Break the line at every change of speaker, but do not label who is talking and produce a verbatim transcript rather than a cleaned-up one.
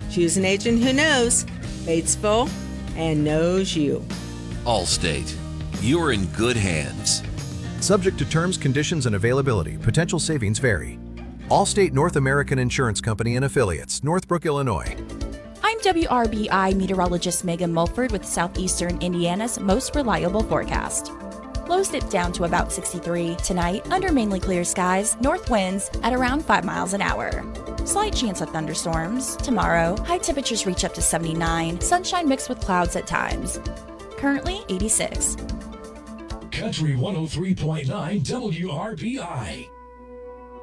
Choose an agent who knows Batesville and knows you.
Allstate. You're in good hands.
Subject to terms, conditions, and availability. Potential savings vary. Allstate North American Insurance Company and Affiliates, Northbrook, Illinois.
I'm W R B I meteorologist Megan Mulford with Southeastern Indiana's most reliable forecast. Lows dip down to about sixty-three. Tonight, under mainly clear skies, north winds at around five miles an hour. Slight chance of thunderstorms. Tomorrow, high temperatures reach up to seventy-nine, sunshine mixed with clouds at times. Currently eighty-six.
Country one oh three point nine W R B I.